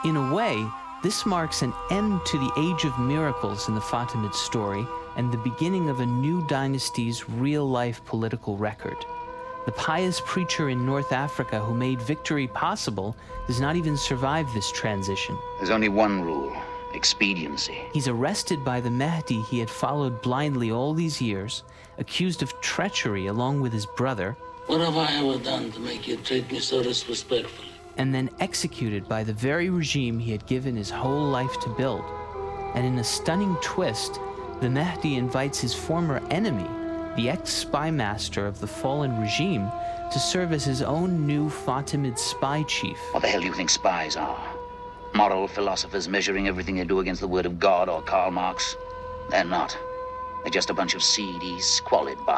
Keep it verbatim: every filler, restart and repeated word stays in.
In a way, this marks an end to the age of miracles in the Fatimid story and the beginning of a new dynasty's real-life political record. The pious preacher in North Africa who made victory possible does not even survive this transition. There's only one rule: expediency. He's arrested by the Mahdi he had followed blindly all these years, accused of treachery along with his brother. What have I ever done to make you treat me so disrespectfully? And then executed by the very regime he had given his whole life to build. And in a stunning twist, the Mahdi invites his former enemy, the ex-spy master of the fallen regime, to serve as his own new Fatimid spy chief. What the hell do you think spies are? Moral philosophers measuring everything they do against the word of God or Karl Marx? They're not. They're just a bunch of seedy, squalid bastards.